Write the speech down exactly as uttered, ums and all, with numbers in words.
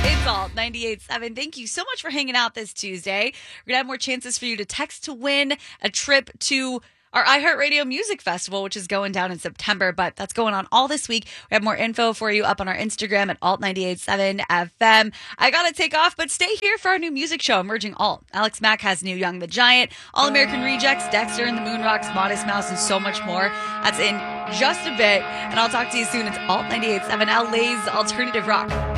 It's Alt ninety-eight point seven. Thank you so much for hanging out this Tuesday. We're going to have more chances for you to text to win a trip to our iHeartRadio Music Festival, which is going down in September, but that's going on all this week. We have more info for you up on our Instagram at Alt ninety-eight point seven F M. I got to take off, but stay here for our new music show, Emerging Alt. Alex Mack has new Young the Giant, All American Rejects, Dexter and the Moonrocks, Modest Mouse, and so much more. That's in just a bit, and I'll talk to you soon. It's Alt ninety-eight point seven, L A's Alternative Rock.